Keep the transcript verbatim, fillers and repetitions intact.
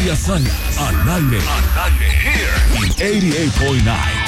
Maria Salas, al aire, al aire, here in eighty-eight point nine